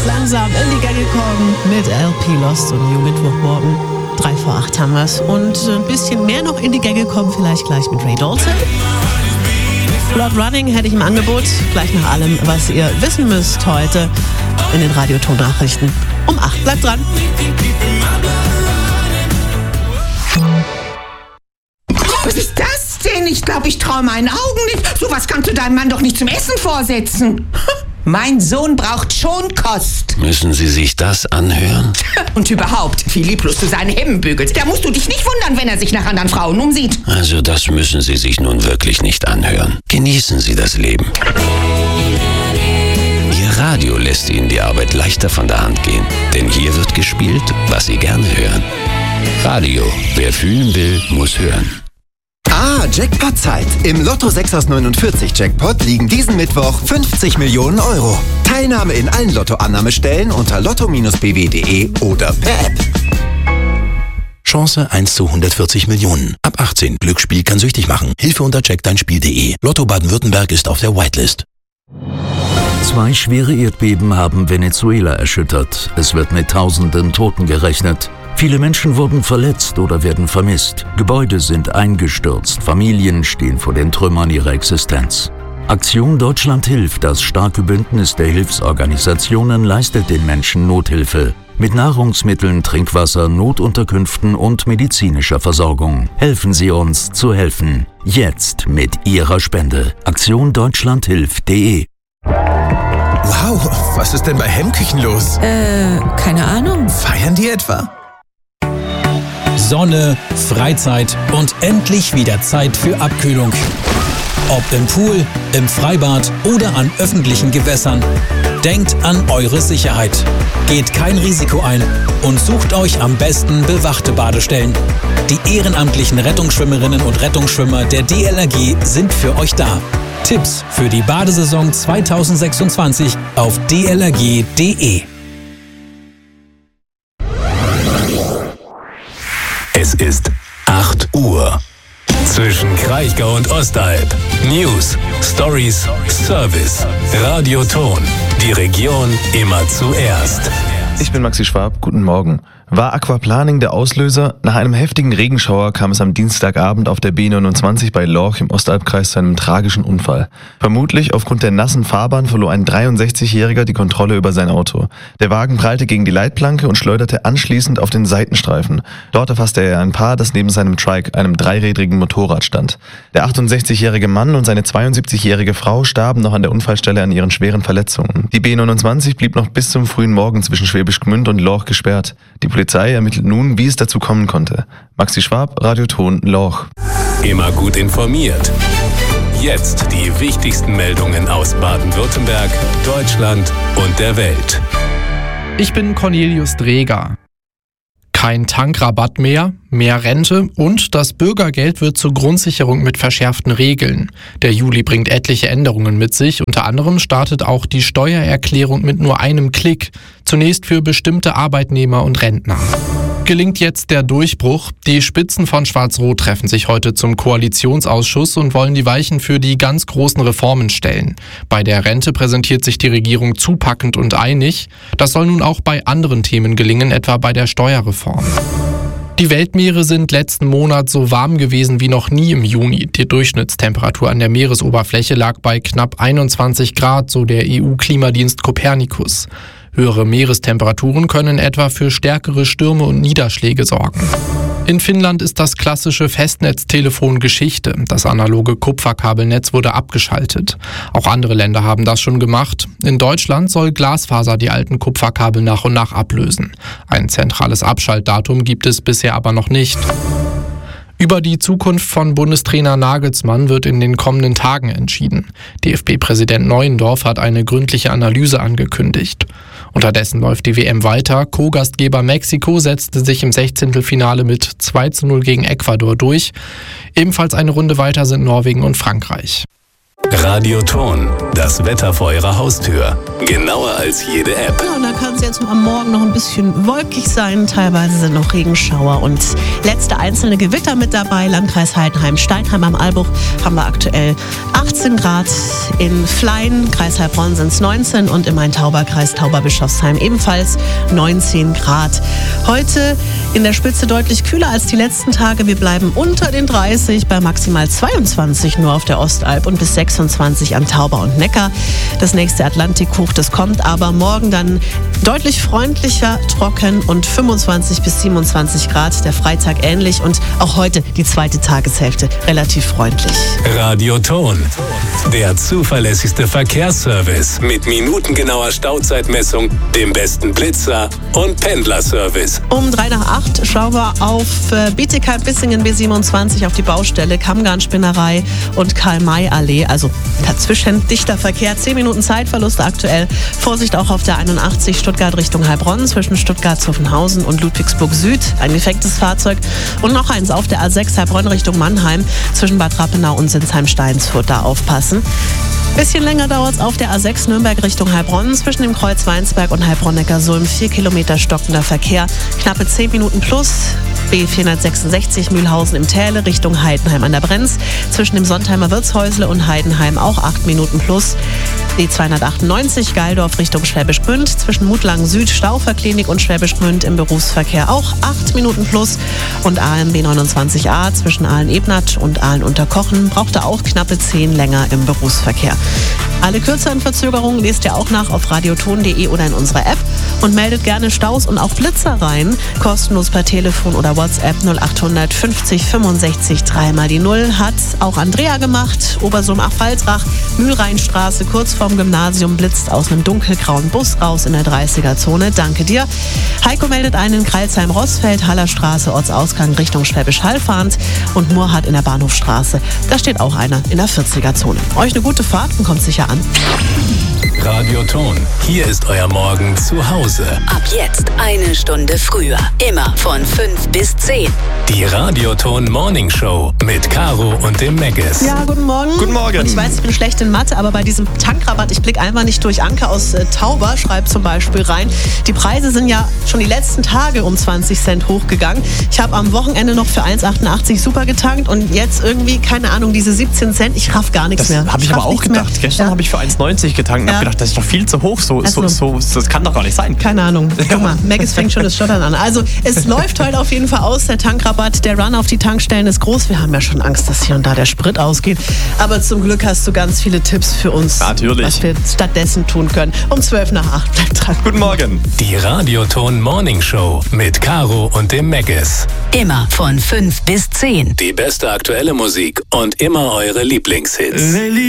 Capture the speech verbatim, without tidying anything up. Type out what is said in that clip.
langsam in die Gänge kommen mit L P Lost und New Mittwochmorgen. Drei vor acht haben wir's. Und ein bisschen mehr noch in die Gänge kommen vielleicht gleich mit Ray Dalton. Blood Running hätte ich im Angebot, gleich nach allem, was ihr wissen müsst heute in den Radioton-Nachrichten um acht. Bleibt dran. Was ist das denn? Ich glaube, ich traue meinen Augen nicht. Sowas kannst du deinem Mann doch nicht zum Essen vorsetzen. Mein Sohn braucht Schonkost. Müssen Sie sich das anhören? Und überhaupt, wie lieblos du seine Hemden bügelst. Da musst du dich nicht wundern, wenn er sich nach anderen Frauen umsieht. Also das müssen Sie sich nun wirklich nicht anhören. Genießen Sie das Leben. Ihr Radio lässt Ihnen die Arbeit leichter von der Hand gehen. Denn hier wird gespielt, was Sie gerne hören. Radio, wer fühlen will, muss hören. Ah, Jackpot-Zeit. Im Lotto sechs aus neunundvierzig Jackpot liegen diesen Mittwoch fünfzig Millionen Euro. Teilnahme in allen Lottoannahmestellen unter lotto Bindestrich b w punkt d e oder per App. Chance eins zu hundertvierzig Millionen. Ab achtzehn. Glücksspiel kann süchtig machen. Hilfe unter check dein spiel punkt d e. Lotto Baden-Württemberg ist auf der Whitelist. Zwei schwere Erdbeben haben Venezuela erschüttert. Es wird mit tausenden Toten gerechnet. Viele Menschen wurden verletzt oder werden vermisst. Gebäude sind eingestürzt. Familien stehen vor den Trümmern ihrer Existenz. Aktion Deutschland hilft, das starke Bündnis der Hilfsorganisationen, leistet den Menschen Nothilfe. Mit Nahrungsmitteln, Trinkwasser, Notunterkünften und medizinischer Versorgung. Helfen Sie uns zu helfen. Jetzt mit Ihrer Spende. Aktion Deutschland hilft punkt de. Wow, was ist denn bei Hemmküchen los? Äh, keine Ahnung. Feiern die etwa? Sonne, Freizeit und endlich wieder Zeit für Abkühlung. Ob im Pool, im Freibad oder an öffentlichen Gewässern. Denkt an eure Sicherheit. Geht kein Risiko ein und sucht euch am besten bewachte Badestellen. Die ehrenamtlichen Rettungsschwimmerinnen und Rettungsschwimmer der D L R G sind für euch da. Tipps für die Badesaison zweitausendsechsundzwanzig auf d l r g punkt d e. Es ist acht Uhr. Zwischen Kraichgau und Ostalb. News, Stories, Service. Radioton. Die Region immer zuerst. Ich bin Maxi Schwab, guten Morgen. War Aquaplaning der Auslöser? Nach einem heftigen Regenschauer kam es am Dienstagabend auf der B neunundzwanzig bei Lorch im Ostalbkreis zu einem tragischen Unfall. Vermutlich aufgrund der nassen Fahrbahn verlor ein dreiundsechzigjähriger die Kontrolle über sein Auto. Der Wagen prallte gegen die Leitplanke und schleuderte anschließend auf den Seitenstreifen. Dort erfasste er ein Paar, das neben seinem Trike, einem dreirädrigen Motorrad, stand. Der achtundsechzigjährige Mann und seine zweiundsiebzigjährige Frau starben noch an der Unfallstelle an ihren schweren Verletzungen. Die B neunundzwanzig blieb noch bis zum frühen Morgen zwischen Schwäbisch Gmünd und Lorch gesperrt. Die Polizei ermittelt nun, wie es dazu kommen konnte. Maxi Schwab, Radioton, Lorch. Immer gut informiert. Jetzt die wichtigsten Meldungen aus Baden-Württemberg, Deutschland und der Welt. Ich bin Cornelius Dreger. Kein Tankrabatt mehr, mehr Rente und das Bürgergeld wird zur Grundsicherung mit verschärften Regeln. Der Juli bringt etliche Änderungen mit sich. Unter anderem startet auch die Steuererklärung mit nur einem Klick. Zunächst für bestimmte Arbeitnehmer und Rentner. Gelingt jetzt der Durchbruch? Die Spitzen von Schwarz-Rot treffen sich heute zum Koalitionsausschuss und wollen die Weichen für die ganz großen Reformen stellen. Bei der Rente präsentiert sich die Regierung zupackend und einig. Das soll nun auch bei anderen Themen gelingen, etwa bei der Steuerreform. Die Weltmeere sind letzten Monat so warm gewesen wie noch nie im Juni. Die Durchschnittstemperatur an der Meeresoberfläche lag bei knapp einundzwanzig Grad, so der E U-Klimadienst Copernicus. Höhere Meerestemperaturen können etwa für stärkere Stürme und Niederschläge sorgen. In Finnland ist das klassische Festnetztelefon Geschichte. Das analoge Kupferkabelnetz wurde abgeschaltet. Auch andere Länder haben das schon gemacht. In Deutschland soll Glasfaser die alten Kupferkabel nach und nach ablösen. Ein zentrales Abschaltdatum gibt es bisher aber noch nicht. Über die Zukunft von Bundestrainer Nagelsmann wird in den kommenden Tagen entschieden. D F B-Präsident Neuendorf hat eine gründliche Analyse angekündigt. Unterdessen läuft die W M weiter. Co-Gastgeber Mexiko setzte sich im Sechzehntelfinale mit zwei zu null gegen Ecuador durch. Ebenfalls eine Runde weiter sind Norwegen und Frankreich. Radioton, das Wetter vor Ihrer Haustür. Genauer als jede App. Ja, und da kann es jetzt am Morgen noch ein bisschen wolkig sein. Teilweise sind noch Regenschauer und letzte einzelne Gewitter mit dabei. Landkreis Heidenheim, Steinheim am Albuch haben wir aktuell achtzehn Grad. In Flein, Kreis Heilbronn sind es neunzehn und im Main-Tauber-Kreis Tauberbischofsheim ebenfalls neunzehn Grad. Heute in der Spitze deutlich kühler als die letzten Tage. Wir bleiben unter den dreißig, bei maximal zweiundzwanzig nur auf der Ostalb und bis sechsundzwanzig am Tauber und Neckar. Das nächste Atlantikhoch, das kommt aber morgen dann deutlich freundlicher, trocken und fünfundzwanzig bis siebenundzwanzig Grad. Der Freitag ähnlich und auch heute die zweite Tageshälfte relativ freundlich. Radioton, der zuverlässigste Verkehrsservice mit minutengenauer Stauzeitmessung, dem besten Blitzer und Pendlerservice. Um drei nach acht schauen wir auf Bietigheim-Bissingen B siebenundzwanzig auf die Baustelle Kammgarn-Spinnerei und Karl-May-Allee. Also dazwischen dichter Verkehr, zehn Minuten Zeitverlust aktuell. Vorsicht auch auf der einundachtzig Stuttgart Richtung Heilbronn zwischen Stuttgart-Zuffenhausen und Ludwigsburg Süd. Ein defektes Fahrzeug. Und noch eins auf der A sechs Heilbronn Richtung Mannheim zwischen Bad Rappenau und Sinsheim-Steinsfurt. Da aufpassen. Bisschen länger dauert es auf der A sechs Nürnberg Richtung Heilbronn zwischen dem Kreuz Weinsberg und Heilbronn-Neckarsulm. Vier Kilometer stockender Verkehr, knappe zehn Minuten plus. B vierhundertsechsundsechzig Mühlhausen im Täle Richtung Heidenheim an der Brenz. Zwischen dem Sontheimer Wirtshäusle und Heidenheim auch acht Minuten plus. D zweihundertachtundneunzig Geildorf Richtung Schwäbisch Gmünd. Zwischen Mutlangen Süd, Stauferklinik und Schwäbisch Gmünd im Berufsverkehr auch acht Minuten plus. Und A M B neunundzwanzig A zwischen Aalen-Ebnat und Aalen-Unterkochen brauchte auch knappe zehn länger im Berufsverkehr. Alle kürzeren Verzögerungen lest ihr auch nach auf radioton punkt de oder in unserer App und meldet gerne Staus und auch Blitzer rein. Kostenlos per Telefon oder WhatsApp null achthundert fünfzig fünfundsechzig drei mal die null. Hat auch Andrea gemacht. Obersum-Achwaldrach, Mühlrheinstraße, kurz vorm Gymnasium, blitzt aus einem dunkelgrauen Bus raus in der dreißiger-Zone. Danke dir. Heiko meldet einen in Kreilsheim-Rossfeld, Hallerstraße, Ortsausgang Richtung Schwäbisch Hall fahrend und Murrhardt in der Bahnhofstraße. Da steht auch einer in der vierziger-Zone. Euch eine gute Fahrt und kommt sicher an. Radioton, hier ist euer Morgen zu Hause. Ab jetzt eine Stunde früher. Immer von fünf bis zehn. Die Radioton Morning Show mit Caro und dem Meggis. Ja, guten Morgen. Guten Morgen. Und ich weiß, ich bin schlecht in Mathe, aber bei diesem Tankrabatt, ich blicke einfach nicht durch. Anke aus äh, Tauber schreibt zum Beispiel rein, die Preise sind ja schon die letzten Tage um zwanzig Cent hochgegangen. Ich habe am Wochenende noch für eins achtundachtzig super getankt und jetzt irgendwie, keine Ahnung, diese siebzehn Cent, ich raff gar nichts das mehr. Habe ich, ich aber auch gedacht. Mehr. Gestern ja. habe ich für eins neunzig getankt und ja. habe gedacht, das ist doch viel zu hoch. So, also, so, so, das kann doch gar nicht sein. Keine Ahnung. Guck mal, Meggis fängt schon das Stottern an. Also es läuft heute auf jeden Fall aus, der Tankrabatt. Der Run auf die Tankstellen ist groß. Wir haben ja schon Angst, dass hier und da der Sprit ausgeht. Aber zum Glück hast du ganz viele Tipps für uns, Natürlich. was wir stattdessen tun können. Um zwölf nach acht. Bleibt dran. Guten Morgen. Die Radioton Morning Show mit Caro und dem Meggis. Immer von fünf bis zehn. Die beste aktuelle Musik und immer eure Lieblingshits.